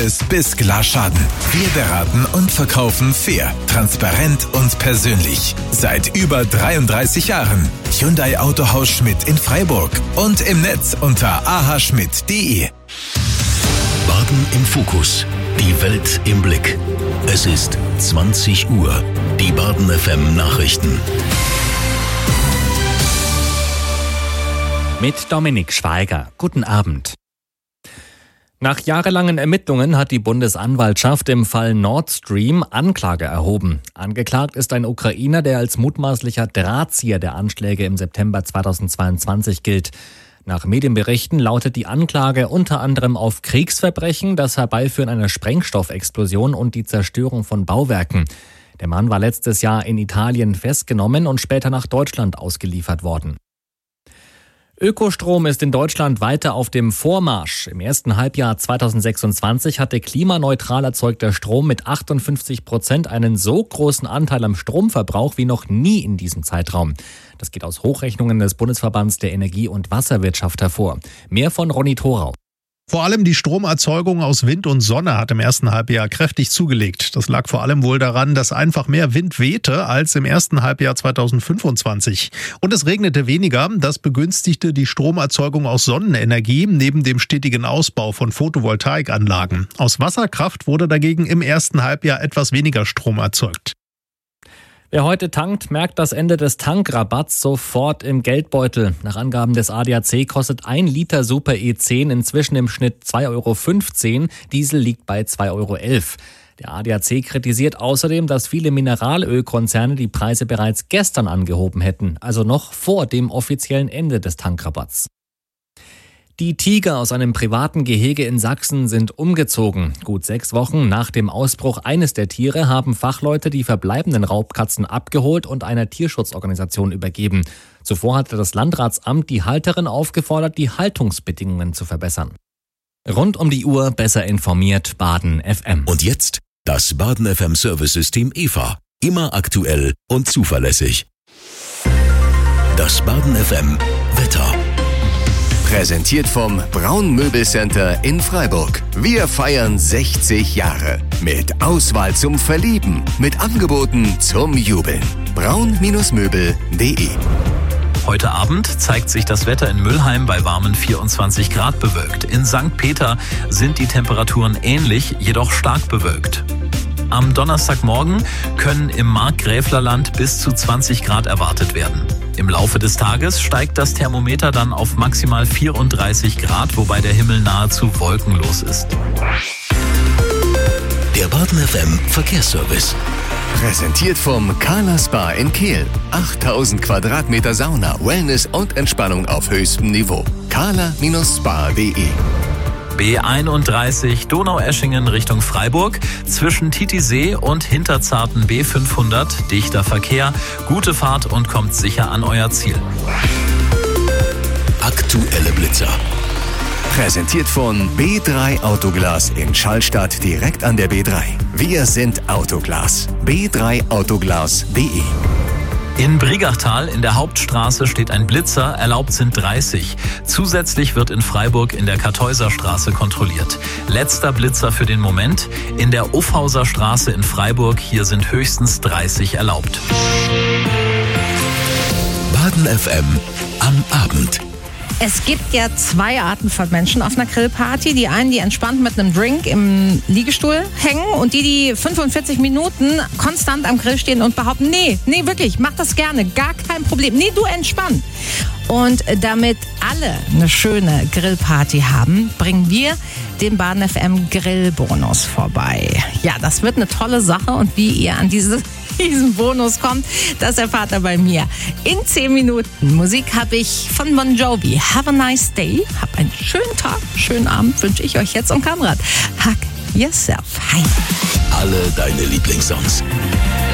Service bis Glasschaden. Wir beraten und verkaufen fair, transparent und persönlich. Seit über 33 Jahren. Hyundai Autohaus Schmidt in Freiburg und im Netz unter ahschmidt.de. Baden im Fokus. Die Welt im Blick. Es ist 20 Uhr. Die Baden FM Nachrichten. Mit Dominik Schweiger. Guten Abend. Nach jahrelangen Ermittlungen hat die Bundesanwaltschaft im Fall Nord Stream Anklage erhoben. Angeklagt ist ein Ukrainer, der als mutmaßlicher Drahtzieher der Anschläge im September 2022 gilt. Nach Medienberichten lautet die Anklage unter anderem auf Kriegsverbrechen, das Herbeiführen einer Sprengstoffexplosion und die Zerstörung von Bauwerken. Der Mann war letztes Jahr in Italien festgenommen und später nach Deutschland ausgeliefert worden. Ökostrom ist in Deutschland weiter auf dem Vormarsch. Im ersten Halbjahr 2026 hatte klimaneutral erzeugter Strom mit 58% einen so großen Anteil am Stromverbrauch wie noch nie in diesem Zeitraum. Das geht aus Hochrechnungen des Bundesverbands der Energie- und Wasserwirtschaft hervor. Mehr von Ronny Thorau. Vor allem die Stromerzeugung aus Wind und Sonne hat im ersten Halbjahr kräftig zugelegt. Das lag vor allem wohl daran, dass einfach mehr Wind wehte als im ersten Halbjahr 2025. Und es regnete weniger. Das begünstigte die Stromerzeugung aus Sonnenenergie neben dem stetigen Ausbau von Photovoltaikanlagen. Aus Wasserkraft wurde dagegen im ersten Halbjahr etwas weniger Strom erzeugt. Wer heute tankt, merkt das Ende des Tankrabatts sofort im Geldbeutel. Nach Angaben des ADAC kostet 1 Liter Super E10 inzwischen im Schnitt 2,15 €. Diesel liegt bei 2,11 €. Der ADAC kritisiert außerdem, dass viele Mineralölkonzerne die Preise bereits gestern angehoben hätten, also noch vor dem offiziellen Ende des Tankrabatts. Die Tiger aus einem privaten Gehege in Sachsen sind umgezogen. Gut 6 Wochen nach dem Ausbruch eines der Tiere haben Fachleute die verbleibenden Raubkatzen abgeholt und einer Tierschutzorganisation übergeben. Zuvor hatte das Landratsamt die Halterin aufgefordert, die Haltungsbedingungen zu verbessern. Rund um die Uhr besser informiert, Baden FM. Und jetzt das Baden FM Service-System EVA. Immer aktuell und zuverlässig. Das Baden FM Wetter. Präsentiert vom Braun Möbelcenter in Freiburg. Wir feiern 60 Jahre. Mit Auswahl zum Verlieben. Mit Angeboten zum Jubeln. braun-möbel.de. Heute Abend zeigt sich das Wetter in Mülheim bei warmen 24 Grad bewölkt. In St. Peter sind die Temperaturen ähnlich, jedoch stark bewölkt. Am Donnerstagmorgen können im Markgräflerland bis zu 20 Grad erwartet werden. Im Laufe des Tages steigt das Thermometer dann auf maximal 34 Grad, wobei der Himmel nahezu wolkenlos ist. Der Baden FM Verkehrsservice. Präsentiert vom Carla Spa in Kehl. 8000 Quadratmeter Sauna, Wellness und Entspannung auf höchstem Niveau. carla-spa.de. B31 Donaueschingen Richtung Freiburg. Zwischen Titisee und Hinterzarten B500. Dichter Verkehr. Gute Fahrt und kommt sicher an euer Ziel. Aktuelle Blitzer. Präsentiert von B3 Autoglas in Schallstadt direkt an der B3. Wir sind Autoglas. b3autoglas.de. In Brigachtal in der Hauptstraße steht ein Blitzer, erlaubt sind 30. Zusätzlich wird in Freiburg in der Kartäuserstraße kontrolliert. Letzter Blitzer für den Moment. In der Uffhauser Straße in Freiburg, hier sind höchstens 30 erlaubt. Baden FM am Abend. Es gibt ja 2 Arten von Menschen auf einer Grillparty. Die einen, die entspannt mit einem Drink im Liegestuhl hängen und die 45 Minuten konstant am Grill stehen und behaupten, nee, wirklich, mach das gerne, gar kein Problem. Nee, du entspann. Und damit alle eine schöne Grillparty haben, bringen wir den Baden FM Grillbonus vorbei. Ja, das wird eine tolle Sache und wie ihr an diesen Bonus kommt, das erfahrt ihr bei mir. In 10 Minuten Musik habe ich von Bon Jovi. Have a nice day. Hab einen schönen Tag, schönen Abend wünsche ich euch jetzt am Kamerad. Hug yourself. Hi. Alle deine Lieblingssongs.